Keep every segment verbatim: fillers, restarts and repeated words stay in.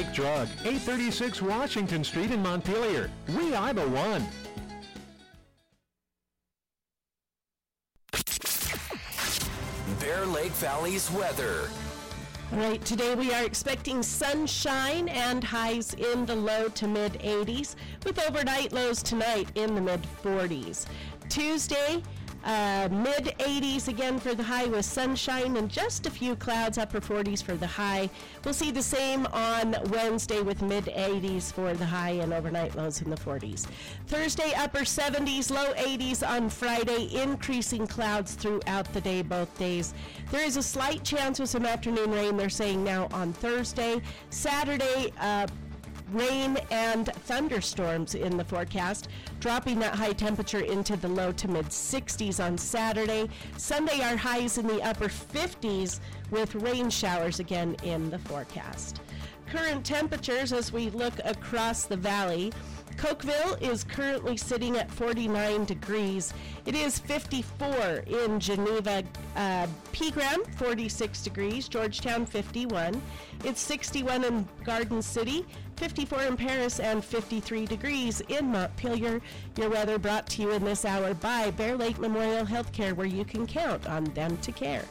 Nordic Drug, eight thirty-six Washington Street in Montpelier. We are the one. Bear Lake Valley's weather. All right, today we are expecting sunshine and highs in the low to mid eighties with overnight lows tonight in the mid forties. Tuesday, uh, mid eighties again for the high with sunshine and just a few clouds, upper forties for the high. We'll see the same on Wednesday with mid eighties for the high and overnight lows in the forties. Thursday, upper seventies, low eighties on Friday, increasing clouds throughout the day, both days. There is a slight chance of some afternoon rain, they're saying now on Thursday. Saturday, uh, rain and thunderstorms in the forecast, dropping that high temperature into the low to mid sixties on Saturday. Sunday, our highs in the upper fifties with rain showers again in the forecast. Current temperatures as we look across the valley. Cokeville is currently sitting at forty-nine degrees. It is fifty-four in Geneva. Uh, Pegram, forty-six degrees. Georgetown, fifty-one. It's sixty-one in Garden City, fifty-four in Paris, and fifty-three degrees in Montpelier. Your weather brought to you in this hour by Bear Lake Memorial Healthcare, where you can count on them to care.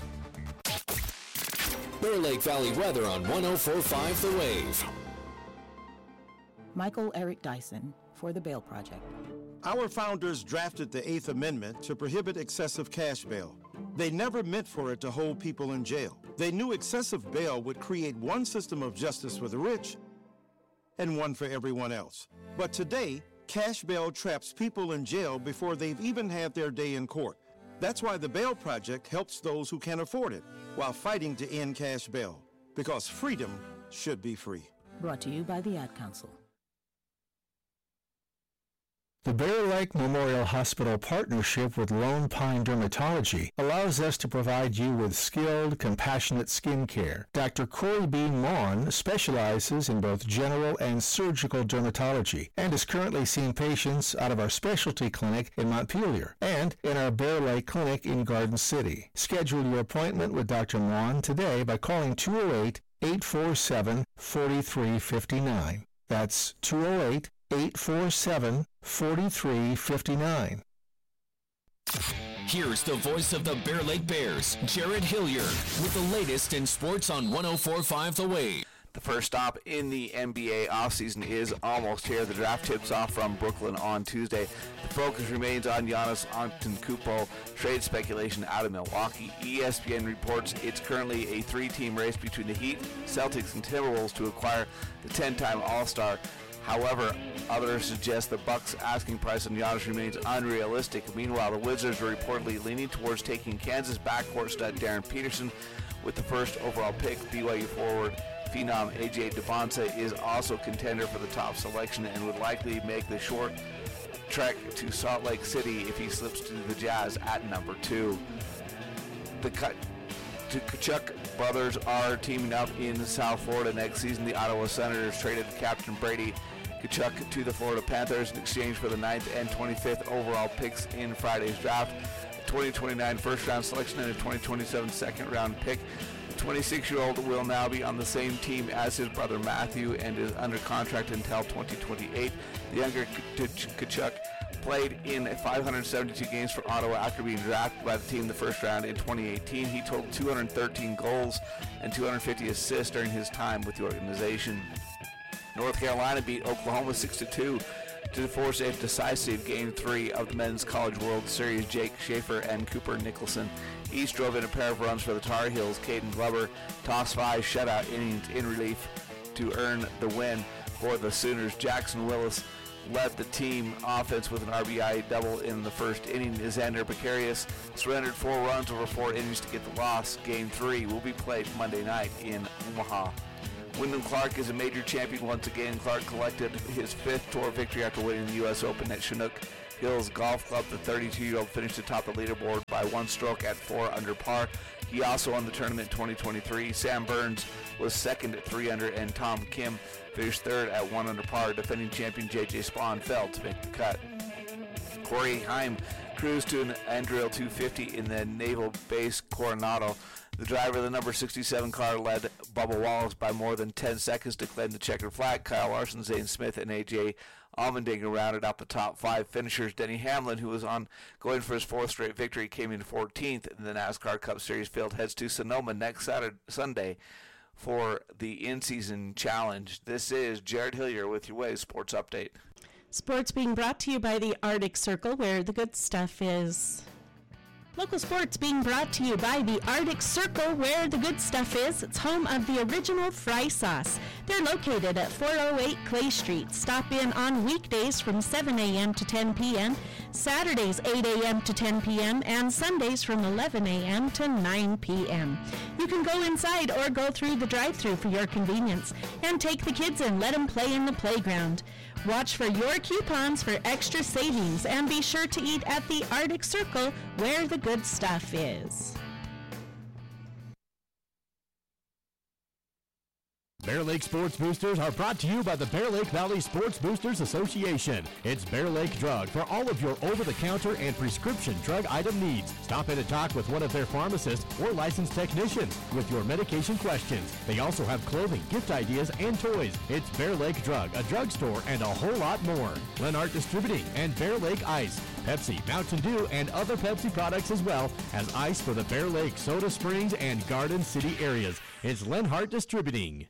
Bear Lake Valley weather on one oh four point five The Wave. Michael Eric Dyson for the Bail Project. Our founders drafted the Eighth Amendment to prohibit excessive cash bail. They never meant for it to hold people in jail. They knew excessive bail would create one system of justice for the rich and one for everyone else. But today, cash bail traps people in jail before they've even had their day in court. That's why the Bail Project helps those who can afford it while fighting to end cash bail, because freedom should be free. Brought to you by the Ad Council. The Bear Lake Memorial Hospital partnership with Lone Pine Dermatology allows us to provide you with skilled, compassionate skin care. Doctor Corey B. Maughan specializes in both general and surgical dermatology and is currently seeing patients out of our specialty clinic in Montpelier and in our Bear Lake Clinic in Garden City. Schedule your appointment with Doctor Maughan today by calling two oh eight, eight four seven, four three five nine. That's two oh eight, eight four seven, four three five nine. Here's the voice of the Bear Lake Bears, Jared Hillier, with the latest in sports on one oh four point five The Wave. The first stop in the N B A offseason is almost here. The draft tips off from Brooklyn on Tuesday. The focus remains on Giannis Antetokounmpo. Trade speculation out of Milwaukee. E S P N reports it's currently a three-team race between the Heat, Celtics, and Timberwolves to acquire the ten-time All-Star. However, others suggest the Bucks' asking price on Giannis remains unrealistic. Meanwhile, the Wizards are reportedly leaning towards taking Kansas backcourt stud Darren Peterson with the first overall pick. B Y U forward phenom A J Devonta is also contender for the top selection and would likely make the short trek to Salt Lake City if he slips to the Jazz at number two. The cut. The Kachuk brothers are teaming up in South Florida next season. The Ottawa Senators traded Captain Brady Kachuk to the Florida Panthers in exchange for the ninth and twenty-fifth overall picks in Friday's draft, a twenty twenty-nine first-round selection and a twenty twenty-seven second-round pick. The twenty-six-year-old will now be on the same team as his brother Matthew and is under contract until twenty twenty-eight. The younger Kachuk played in five hundred seventy-two games for Ottawa after being drafted by the team in the first round in twenty eighteen. He totaled two hundred thirteen goals and two hundred fifty assists during his time with the organization. North Carolina beat Oklahoma six to two to force a decisive Game three of the Men's College World Series. Jake Schaefer and Cooper Nicholson each drove in a pair of runs for the Tar Heels. Caden Glover tossed five shutout innings in relief to earn the win for the Sooners. Jackson Willis led the team offense with an R B I double in the first inning. Xander Precarious surrendered four runs over four innings to get the loss. Game three will be played Monday night in Omaha. Wyndham Clark is a major champion once again. Clark collected his fifth tour victory after winning the U S Open at Chinook Hills Golf Club. The thirty-two-year-old finished atop the leaderboard by one stroke at four under par. He also won the tournament in twenty twenty-three. Sam Burns was second at three under, and Tom Kim finished third at one under par. Defending champion J J Spawn failed to make the cut. Corey Heim cruised to an Andrew two fifty in the Naval Base Coronado. The driver of the number sixty-seven car led Bubba Wallace by more than ten seconds to claim the checkered flag. Kyle Larson, Zane Smith, and A J Allmendinger rounded out the top five finishers. Denny Hamlin, who was on going for his fourth straight victory, came in fourteenth in the NASCAR Cup Series field, heads to Sonoma next Saturday, Sunday for the in-season challenge. This is Jared Hillier with your Wave Sports Update. Sports being brought to you by the Arctic Circle, where the good stuff is. Local sports being brought to you by the Arctic Circle, where the good stuff is. It's home of the original fry sauce. They're located at four oh eight Clay Street. Stop in on weekdays from seven a.m. to ten p.m., Saturdays eight a.m. to ten p.m., and Sundays from eleven a.m. to nine p.m. You can go inside or go through the drive-thru for your convenience and take the kids and let them play in the playground. Watch for your coupons for extra savings and be sure to eat at the Arctic Circle, where the good stuff is. Bear Lake Sports Boosters are brought to you by the Bear Lake Valley Sports Boosters Association. It's Bear Lake Drug for all of your over-the-counter and prescription drug item needs. Stop in and talk with one of their pharmacists or licensed technicians with your medication questions. They also have clothing, gift ideas, and toys. It's Bear Lake Drug, a drugstore, and a whole lot more. Lenart Distributing and Bear Lake Ice. Pepsi, Mountain Dew, and other Pepsi products, as well as ice for the Bear Lake, Soda Springs, and Garden City areas. It's Lenhart Distributing.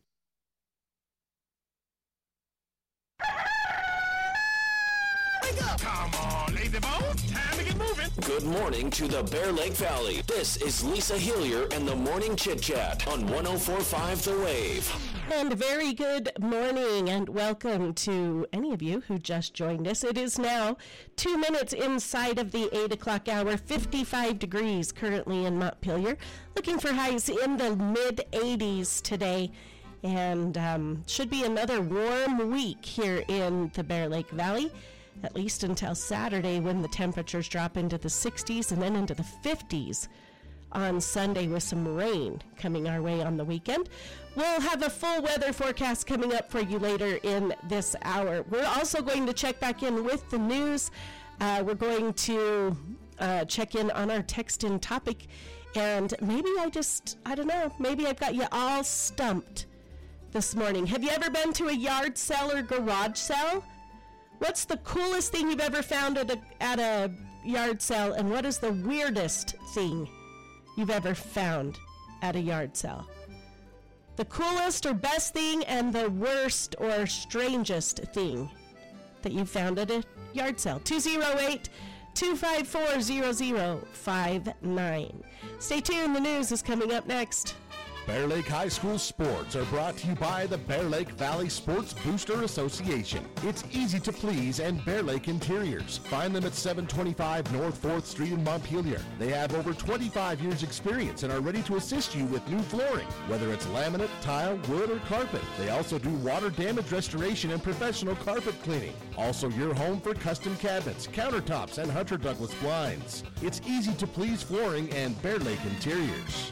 Come on, lazy bones, time to get moving. Good morning to the Bear Lake Valley. This is Lisa Hillier and the Morning Chit Chat on one oh four point five The Wave. And a very good morning and welcome to any of you who just joined us. It is now two minutes inside of the eight o'clock hour, fifty-five degrees currently in Montpelier. Looking for highs in the mid eighties today. And um, should be another warm week here in the Bear Lake Valley, at least until Saturday when the temperatures drop into the sixties and then into the fifties on Sunday with some rain coming our way on the weekend. We'll have a full weather forecast coming up for you later in this hour. We're also going to check back in with the news. Uh, we're going to uh, check in on our text-in topic, and maybe I just, I don't know, maybe I've got you all stumped this morning. Have you ever been to a yard sale or garage sale? What's the coolest thing you've ever found at a, at a yard sale, and what is the weirdest thing you've ever found at a yard sale? The coolest or best thing and the worst or strangest thing that you found at a yard sale. two oh eight, two five four, oh oh five nine. Stay tuned, the news is coming up next. Bear Lake High School sports are brought to you by the Bear Lake Valley Sports Booster Association. It's easy to please and Bear Lake Interiors. Find them at seven twenty-five North fourth Street in Montpelier. They have over twenty-five years experience and are ready to assist you with new flooring, whether it's laminate, tile, wood, or carpet. They also do water damage restoration and professional carpet cleaning. Also your home for custom cabinets, countertops, and Hunter Douglas blinds. It's easy to please flooring and Bear Lake Interiors.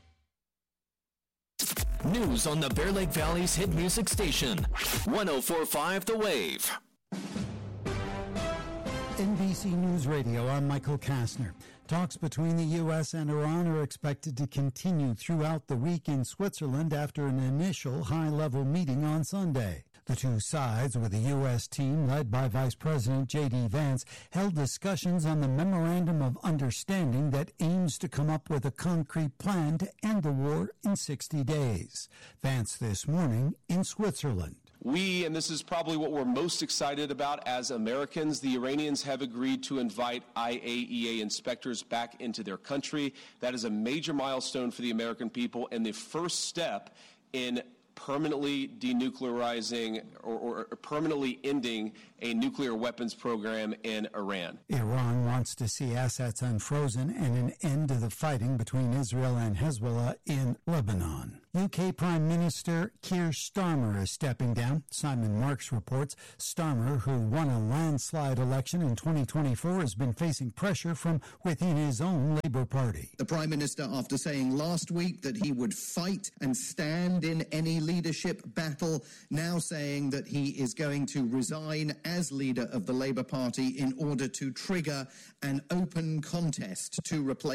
News on the Bear Lake Valley's hit music station, one oh four point five The Wave. N B C News Radio, I'm Michael Kastner. Talks between the U S and Iran are expected to continue throughout the week in Switzerland after an initial high-level meeting on Sunday. The two sides, with a U S team led by Vice President J D Vance, held discussions on the Memorandum of Understanding that aims to come up with a concrete plan to end the war in sixty days. Vance this morning in Switzerland. We, and this is probably what we're most excited about as Americans, the Iranians have agreed to invite I A E A inspectors back into their country. That is a major milestone for the American people and the first step in permanently denuclearizing or, or permanently ending a nuclear weapons program in Iran. Iran wants to see assets unfrozen and an end to the fighting between Israel and Hezbollah in Lebanon. U K Prime Minister Keir Starmer is stepping down. Simon Marks reports Starmer, who won a landslide election in twenty twenty-four, has been facing pressure from within his own Labour Party. The Prime Minister, after saying last week that he would fight and stand in any leadership battle, now saying that he is going to resign as leader of the Labour Party in order to trigger an open contest to replace him.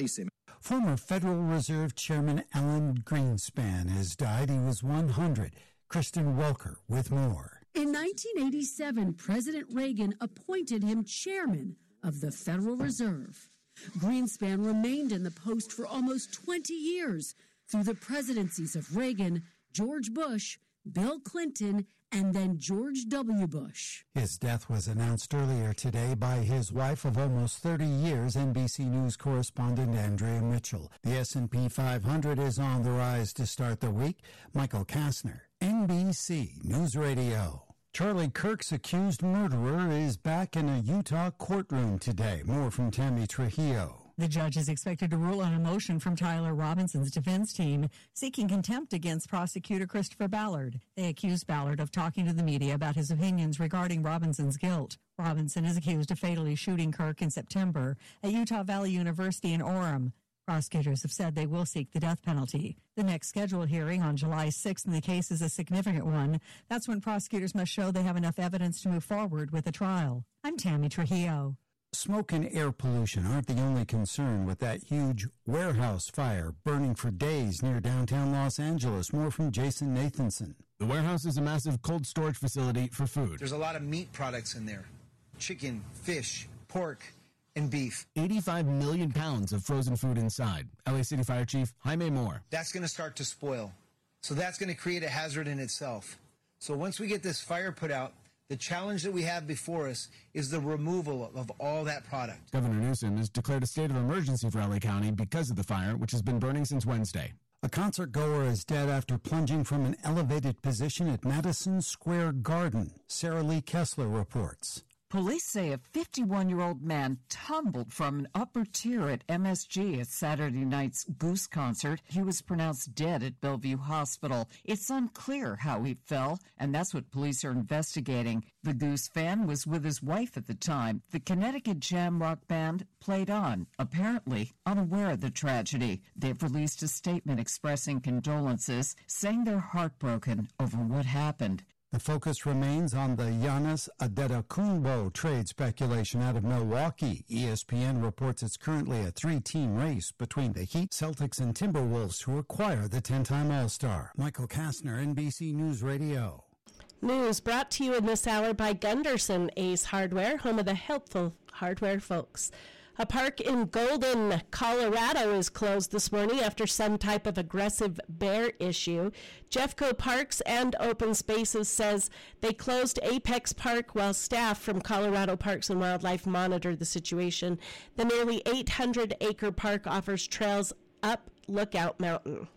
Former Federal Reserve Chairman Alan Greenspan has died. He was one hundred. Kristen Welker with more. In nineteen eighty-seven, President Reagan appointed him chairman of the Federal Reserve. Greenspan remained in the post for almost twenty years through the presidencies of Reagan, George Bush, Bill Clinton, and then George W. Bush. His death was announced earlier today by his wife of almost thirty years, N B C News correspondent Andrea Mitchell. The S and P five hundred is on the rise to start the week. Michael Kastner, N B C News Radio. Charlie Kirk's accused murderer is back in a Utah courtroom today. More from Tammy Trujillo. The judge is expected to rule on a motion from Tyler Robinson's defense team seeking contempt against prosecutor Christopher Ballard. They accuse Ballard of talking to the media about his opinions regarding Robinson's guilt. Robinson is accused of fatally shooting Kirk in September at Utah Valley University in Orem. Prosecutors have said they will seek the death penalty. The next scheduled hearing on July sixth in the case is a significant one. That's when prosecutors must show they have enough evidence to move forward with a trial. I'm Tammy Trujillo. Smoke and air pollution aren't the only concern with that huge warehouse fire burning for days near downtown Los Angeles. More from Jason Nathanson. The warehouse is a massive cold storage facility for food. There's a lot of meat products in there. Chicken, fish, pork, and beef. eighty-five million pounds of frozen food inside. L A City Fire Chief Jaime Moore. That's going to start to spoil. So that's going to create a hazard in itself. So once we get this fire put out, the challenge that we have before us is the removal of all that product. Governor Newsom has declared a state of emergency for L A County because of the fire, which has been burning since Wednesday. A concert goer is dead after plunging from an elevated position at Madison Square Garden. Sarah Lee Kessler reports. Police say a fifty-one-year-old man tumbled from an upper tier at M S G at Saturday night's Goose concert. He was pronounced dead at Bellevue Hospital. It's unclear how he fell, and that's what police are investigating. The Goose fan was with his wife at the time. The Connecticut jam rock band played on, apparently unaware of the tragedy. They've released a statement expressing condolences, saying they're heartbroken over what happened. The focus remains on the Giannis Antetokounmpo trade speculation out of Milwaukee. E S P N reports it's currently a three-team race between the Heat, Celtics, and Timberwolves to acquire the ten-time All-Star. Michael Kastner, N B C News Radio. News brought to you in this hour by Gunderson Ace Hardware, home of the helpful hardware folks. A park in Golden, Colorado is closed this morning after some type of aggressive bear issue. Jeffco Parks and Open Spaces says they closed Apex Park while staff from Colorado Parks and Wildlife monitored the situation. The nearly eight hundred acre park offers trails up Lookout Mountain.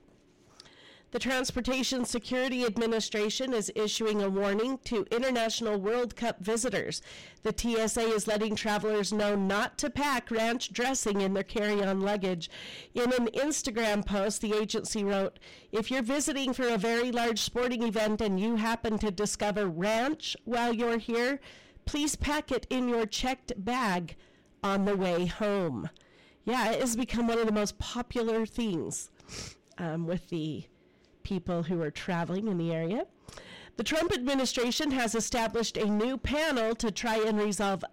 The Transportation Security Administration is issuing a warning to International World Cup visitors. The T S A is letting travelers know not to pack ranch dressing in their carry-on luggage. In an Instagram post, the agency wrote, "If you're visiting for a very large sporting event and you happen to discover ranch while you're here, please pack it in your checked bag on the way home." Yeah, it has become one of the most popular things um, with the people who are traveling in the area. The Trump administration has established a new panel to try and resolve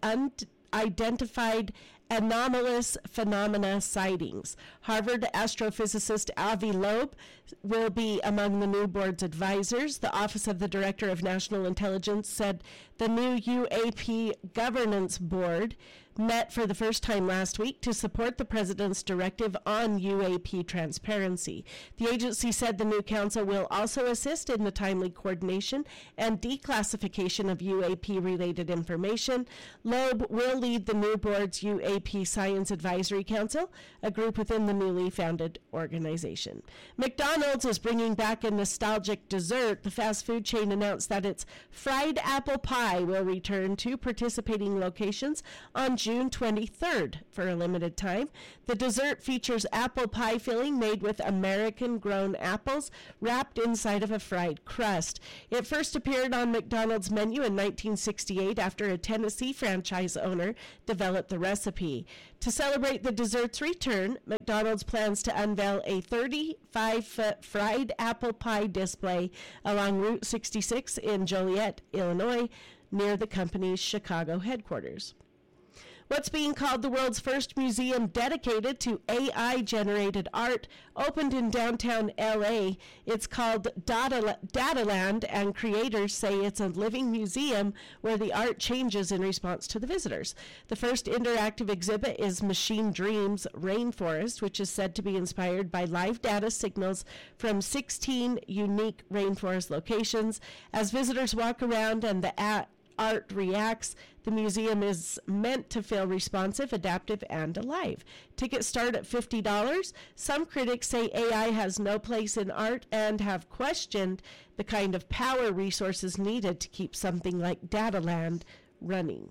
unidentified anomalous phenomena sightings. Harvard astrophysicist Avi Loeb will be among the new board's advisors. The Office of the Director of National Intelligence said the new U A P Governance Board met for the first time last week to support the president's directive on U A P transparency. The agency said the new council will also assist in the timely coordination and declassification of U A P-related information. Loeb will lead the new board's U A P Science Advisory Council, a group within the newly founded organization. McDonald's is bringing back a nostalgic dessert. The fast food chain announced that its fried apple pie will return to participating locations on June twenty-third for a limited time. The dessert features apple pie filling made with American-grown apples wrapped inside of a fried crust. It first appeared on McDonald's menu in nineteen sixty-eight after a Tennessee franchise owner developed the recipe. To celebrate the dessert's return, McDonald's plans to unveil a thirty-five foot fried apple pie display along Route sixty-six in Joliet, Illinois, near the company's Chicago headquarters. What's being called the world's first museum dedicated to A I-generated art opened in downtown L A. It's called Data, Dataland, and creators say it's a living museum where the art changes in response to the visitors. The first interactive exhibit is Machine Dreams Rainforest, which is said to be inspired by live data signals from sixteen unique rainforest locations. As visitors walk around and the a- art reacts, the museum is meant to feel responsive, adaptive, and alive. Tickets start at fifty dollars. Some critics say A I has no place in art and have questioned the kind of power resources needed to keep something like Dataland running.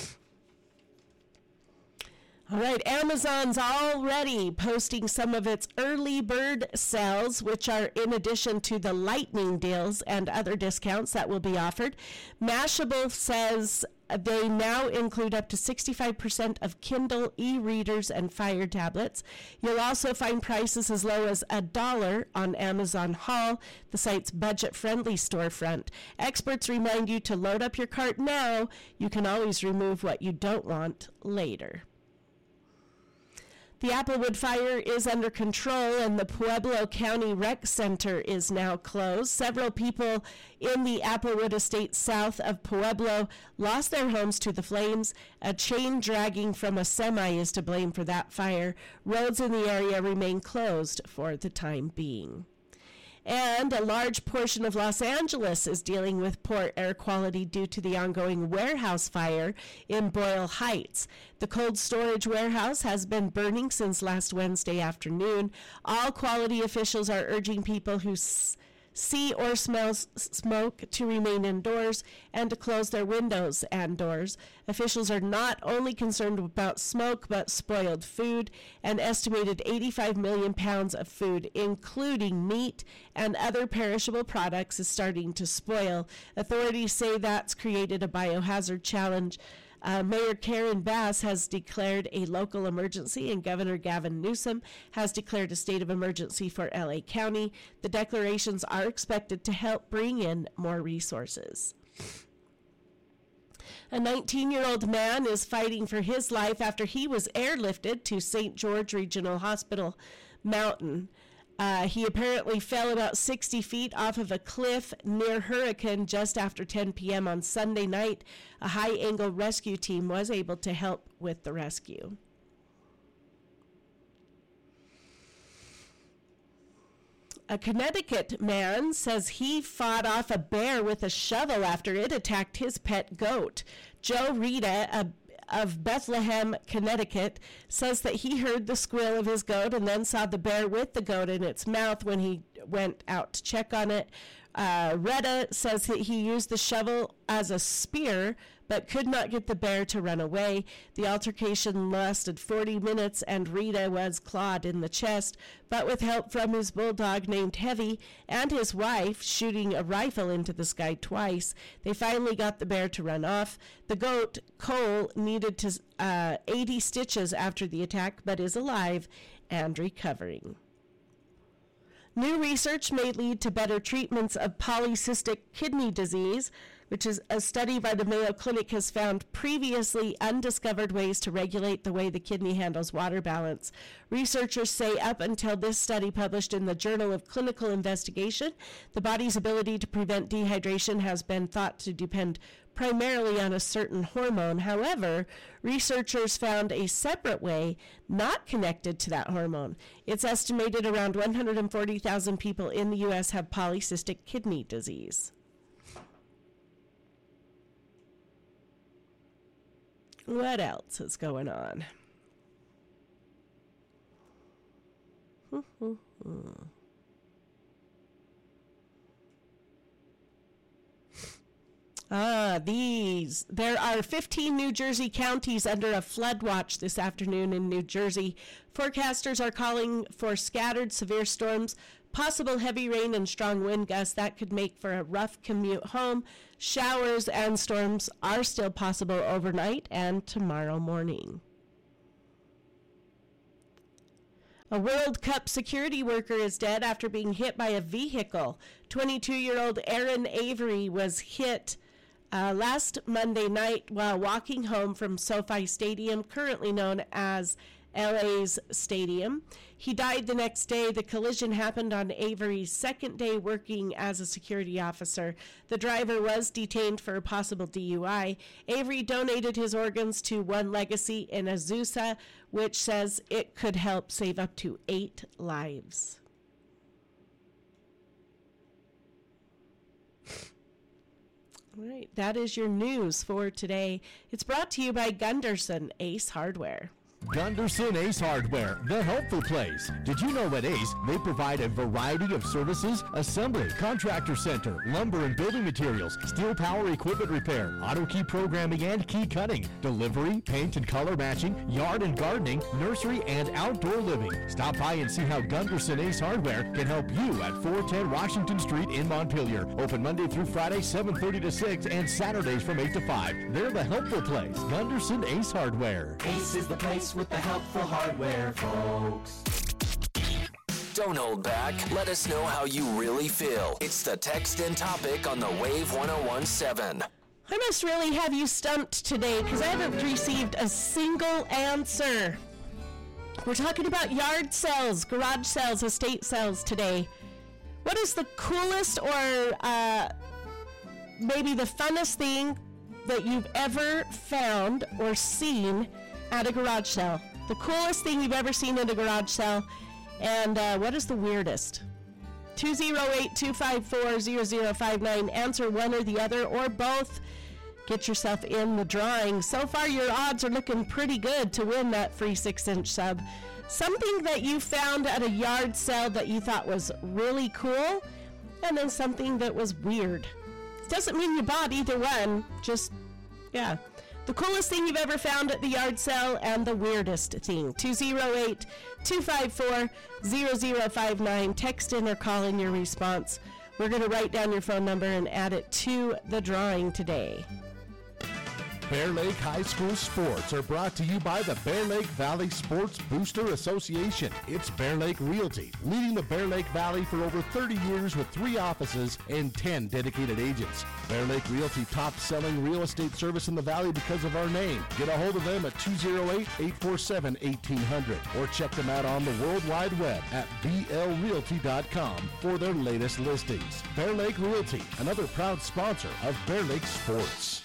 All right, Amazon's already posting some of its early bird sales, which are in addition to the lightning deals and other discounts that will be offered. Mashable says they now include up to sixty-five percent of Kindle e-readers and Fire tablets. You'll also find prices as low as a dollar on Amazon Haul, the site's budget-friendly storefront. Experts remind you to load up your cart now. You can always remove what you don't want later. The Applewood fire is under control, and the Pueblo County Rec Center is now closed. Several people in the Applewood estate south of Pueblo lost their homes to the flames. A chain dragging from a semi is to blame for that fire. Roads in the area remain closed for the time being. And a large portion of Los Angeles is dealing with poor air quality due to the ongoing warehouse fire in Boyle Heights. The cold storage warehouse has been burning since last Wednesday afternoon. All quality officials are urging people who s- see or smell s- smoke to remain indoors and to close their windows and doors. Officials are not only concerned about smoke, but spoiled food. An estimated eighty-five million pounds of food, including meat and other perishable products, is starting to spoil. Authorities say that's created a biohazard challenge. Uh, Mayor Karen Bass has declared a local emergency, and Governor Gavin Newsom has declared a state of emergency for L A County. The declarations are expected to help bring in more resources. A nineteen-year-old man is fighting for his life after he was airlifted to Saint George Regional Hospital Mountain. Uh, he apparently fell about sixty feet off of a cliff near Hurricane just after ten p.m. on Sunday night. A high-angle rescue team was able to help with the rescue. A Connecticut man says he fought off a bear with a shovel after it attacked his pet goat. Joe Rita, a of Bethlehem, Connecticut, says that he heard the squeal of his goat and then saw the bear with the goat in its mouth when he went out to check on it. Uh, Retta says that he used the shovel as a spear but could not get the bear to run away. The altercation lasted forty minutes, and Rita was clawed in the chest, but with help from his bulldog named Heavy and his wife shooting a rifle into the sky twice, they finally got the bear to run off. The goat, Cole, needed to uh, eighty stitches after the attack, but is alive and recovering. New research may lead to better treatments of polycystic kidney disease, which is a study by the Mayo Clinic has found previously undiscovered ways to regulate the way the kidney handles water balance. Researchers say up until this study published in the Journal of Clinical Investigation, the body's ability to prevent dehydration has been thought to depend primarily on a certain hormone. However, researchers found a separate way not connected to that hormone. It's estimated around one hundred forty thousand people in the U S have polycystic kidney disease. What else is going on? Ah, these. There are fifteen New Jersey counties under a flood watch this afternoon in New Jersey. Forecasters are calling for scattered severe storms, possible heavy rain and strong wind gusts that could make for a rough commute home. Showers and storms are still possible overnight and tomorrow morning. A World Cup security worker is dead after being hit by a vehicle. twenty-two-year-old Aaron Avery was hit Uh, last Monday night, while walking home from SoFi Stadium, currently known as L A's Stadium, he died the next day. The collision happened on Avery's second day working as a security officer. The driver was detained for a possible D U I. Avery donated his organs to One Legacy in Azusa, which says it could help save up to eight lives. All right, that is your news for today. It's brought to you by Gunderson Ace Hardware. Gunderson Ace Hardware, the helpful place. Did you know at Ace, they provide a variety of services? Assembly, contractor center, lumber and building materials, steel power equipment repair, auto key programming and key cutting, delivery, paint and color matching, yard and gardening, nursery and outdoor living. Stop by and see how Gunderson Ace Hardware can help you at four ten Washington Street in Montpelier. Open Monday through Friday, seven thirty to six, and Saturdays from eight to five. They're the helpful place. Gunderson Ace Hardware. Ace is the place with the helpful hardware, folks. Don't hold back. Let us know how you really feel. It's the Text In Topic on the Wave one oh one point seven. I must really have you stumped today because I haven't received a single answer. We're talking about yard sales, garage sales, estate sales today. What is the coolest or uh, maybe the funnest thing that you've ever found or seen at a garage sale? The coolest thing you've ever seen at a garage sale, and uh, what is the weirdest? two oh eight, two five four, oh oh five nine. Answer one or the other or both. Get yourself in the drawing. So far, your odds are looking pretty good to win that free six-inch sub. Something that you found at a yard sale that you thought was really cool, and then something that was weird. Doesn't mean you bought either one, just, yeah. The coolest thing you've ever found at the yard sale and the weirdest thing. two oh eight, two five four, oh oh five nine. Text in or call in your response. We're going to write down your phone number and add it to the drawing today. Bear Lake High School sports are brought to you by the Bear Lake Valley Sports Booster Association. It's Bear Lake Realty, leading the Bear Lake Valley for over thirty years with three offices and ten dedicated agents. Bear Lake Realty, top-selling real estate service in the valley because of our name. Get a hold of them at two oh eight, eight four seven, eighteen hundred or check them out on the World Wide Web at b l realty dot com for their latest listings. Bear Lake Realty, another proud sponsor of Bear Lake Sports.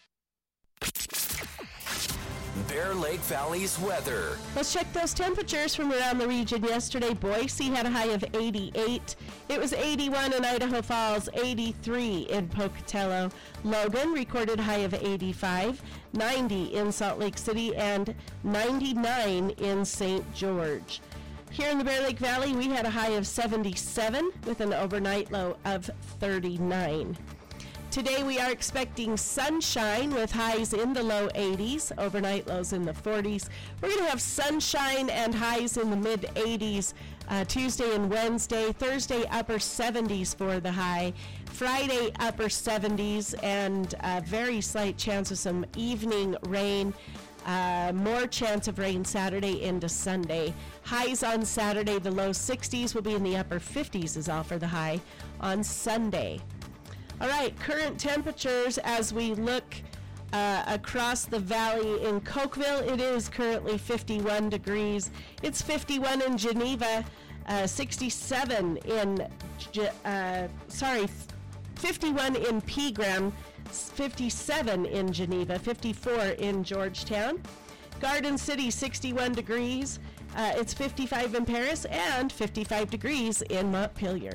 Bear Lake Valley's weather. Let's check those temperatures from around the region yesterday. Boise had a high of eighty-eight. It was eighty-one in Idaho Falls, eighty-three in Pocatello. Logan recorded a high of eighty-five, ninety in Salt Lake City, and ninety-nine in Saint George. Here in the Bear Lake Valley, we had a high of seventy-seven with an overnight low of thirty-nine. Today we are expecting sunshine with highs in the low eighties, overnight lows in the forties. We're going to have sunshine and highs in the mid eighties uh, Tuesday and Wednesday. Thursday, upper seventies for the high. Friday, upper seventies, and a very slight chance of some evening rain. Uh, more chance of rain Saturday into Sunday. Highs on Saturday, the low sixties will be in the upper fifties is all for the high on Sunday. All right, current temperatures as we look uh, across the valley in Cokeville, it is currently fifty-one degrees. It's fifty-one in Geneva, uh, sixty-seven in, uh, sorry, fifty-one in Pegram, fifty-seven in Geneva, fifty-four in Georgetown. Garden City, sixty-one degrees. Uh, it's fifty-five in Paris and fifty-five degrees in Montpelier.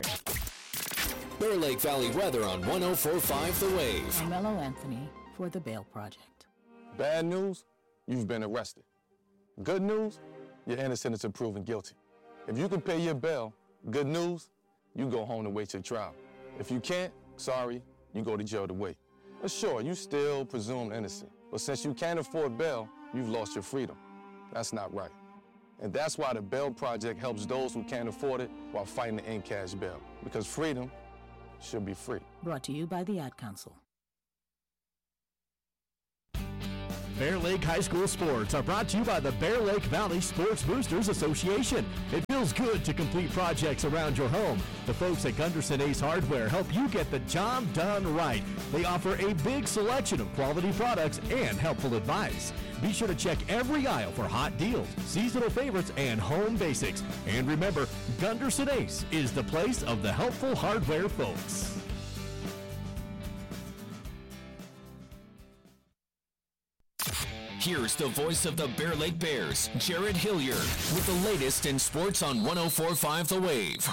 Bear Lake Valley weather on one oh four point five The Wave. Carmelo Anthony for the Bail Project. Bad news, you've been arrested. Good news, you're innocent until proven guilty. If you can pay your bail, good news, you go home to wait your trial. If you can't, sorry, you go to jail to wait. But sure, you still presumed innocent. But since you can't afford bail, you've lost your freedom. That's not right. And that's why the Bail Project helps those who can't afford it while fighting to end cash bail. Because freedom should be free. Brought to you by the Ad Council. Bear Lake High School sports are brought to you by the Bear Lake Valley Sports Boosters Association. It feels good to complete projects around your home. The folks at Gunderson Ace Hardware help you get the job done right. They offer a big selection of quality products and helpful advice. Be sure to check every aisle for hot deals, seasonal favorites, and home basics. And remember, Gunderson Ace is the place of the helpful hardware folks. Here's the voice of the Bear Lake Bears, Jared Hilliard, with the latest in sports on one oh four point five The Wave.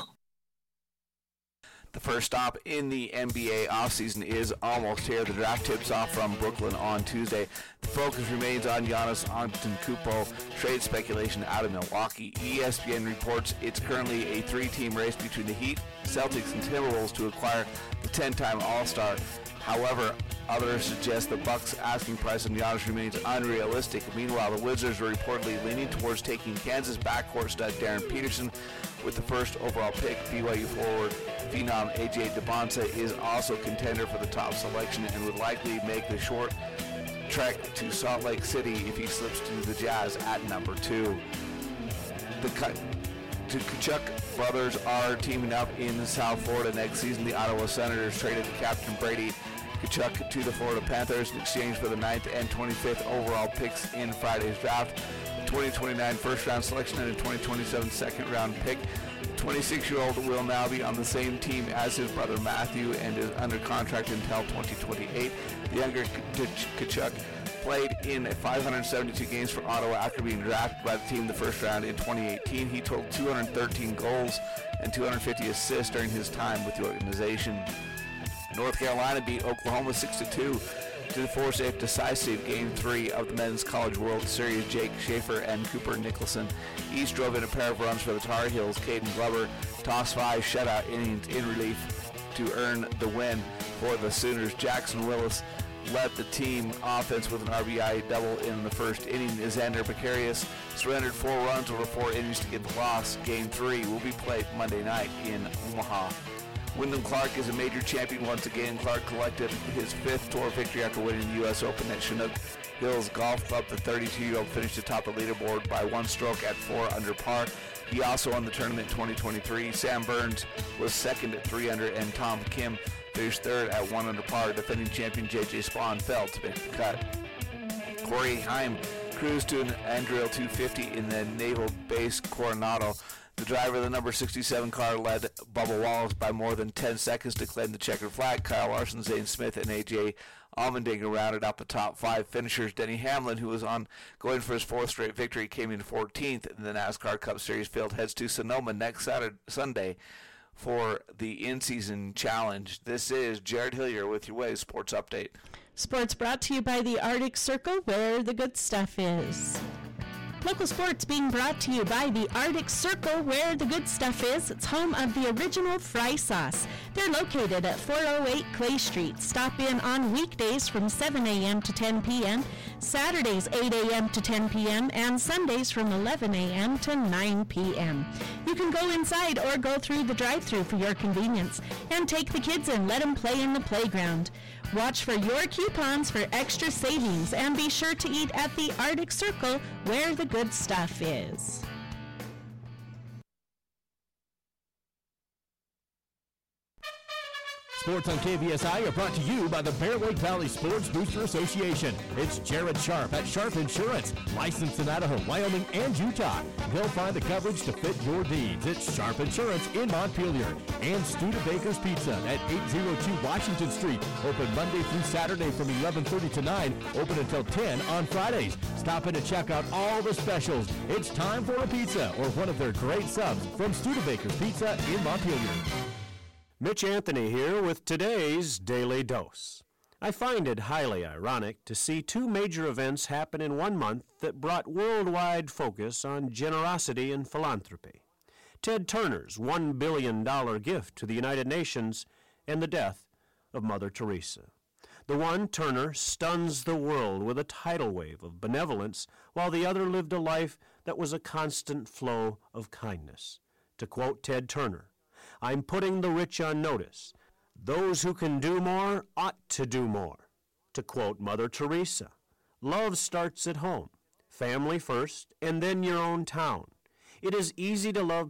The first stop in the N B A offseason is almost here. The draft tips off from Brooklyn on Tuesday. The focus remains on Giannis Antetokounmpo. Trade speculation out of Milwaukee. E S P N reports it's currently a three-team race between the Heat, Celtics, and Timberwolves to acquire the ten-time All-Star. However, others suggest the Bucks' asking price on Giannis remains unrealistic. Meanwhile, the Wizards are reportedly leaning towards taking Kansas backcourt stud Darren Peterson with the first overall pick. B Y U forward phenom A J DeBonsa is also contender for the top selection and would likely make the short trek to Salt Lake City if he slips to the Jazz at number two. The cut. The Tkachuk brothers are teaming up in South Florida next season. The Ottawa Senators traded Captain Brady Tkachuk to the Florida Panthers in exchange for the ninth and twenty-fifth overall picks in Friday's draft, twenty twenty-nine first-round selection, and a twenty twenty-seven second-round pick. twenty-six-year-old will now be on the same team as his brother Matthew and is under contract until twenty twenty-eight. The younger Tkachuk played in five hundred seventy-two games for Ottawa after being drafted by the team the first round in twenty eighteen. He totaled two hundred thirteen goals and two hundred fifty assists during his time with the organization. North Carolina beat Oklahoma six to two to force a decisive Game three of the Men's College World Series. Jake Schaefer and Cooper Nicholson each drove in a pair of runs for the Tar Heels. Caden Glover tossed five shutout innings in relief to earn the win for the Sooners. Jackson Willis led the team offense with an R B I double in the first inning. Xander Precarious surrendered four runs over four innings to get the loss. Game three will be played Monday night in Omaha. Wyndham Clark is a major champion once again. Clark collected his fifth tour victory after winning the U S Open at Chinook Hills Golf Club. The thirty-two-year-old finished atop the leaderboard by one stroke at four under par. He also won the tournament in twenty twenty-three. Sam Burns was second at three under, and Tom Kim finished third at one under par. Defending champion J J Spawn failed to make the cut. Corey Heim cruised to an Andrew two fifty in the Naval Base Coronado. The driver of the number sixty-seven car led Bubba Wallace by more than ten seconds to claim the checkered flag. Kyle Larson, Zane Smith, and A J Allmendinger rounded out the top five finishers. Denny Hamlin, who was on going for his fourth straight victory, came in fourteenth in the NASCAR Cup Series field. Heads to Sonoma next Saturday, Sunday for the in-season challenge. This is Jared Hillier with your Wave Sports Update. Sports brought to you by the Arctic Circle, where the good stuff is. Local sports being brought to you by the Arctic Circle, where the good stuff is. It's home of the original fry sauce. They're located at four oh eight Clay Street. Stop in on weekdays from seven a.m. to ten p.m., Saturdays eight a.m. to ten p.m., and Sundays from eleven a.m. to nine p.m. You can go inside or go through the drive-thru for your convenience, and take the kids and let them play in the playground. Watch for your coupons for extra savings, and be sure to eat at the Arctic Circle, where the good stuff is. Sports on K V S I are brought to you by the Bear Lake Valley Sports Booster Association. It's Jared Sharp at Sharp Insurance, licensed in Idaho, Wyoming, and Utah. They'll find the coverage to fit your needs. It's Sharp Insurance in Montpelier. And Studebaker's Pizza at eight oh two Washington Street. Open Monday through Saturday from eleven thirty to nine. Open until ten on Fridays. Stop in to check out all the specials. It's time for a pizza or one of their great subs from Studebaker's Pizza in Montpelier. Mitch Anthony here with today's Daily Dose. I find it highly ironic to see two major events happen in one month that brought worldwide focus on generosity and philanthropy. Ted Turner's one billion dollars gift to the United Nations and the death of Mother Teresa. The one, Turner, stuns the world with a tidal wave of benevolence, while the other lived a life that was a constant flow of kindness. To quote Ted Turner, "I'm putting the rich on notice. Those who can do more ought to do more." To quote Mother Teresa, Love starts at home, family first, and then your own town. It is easy to love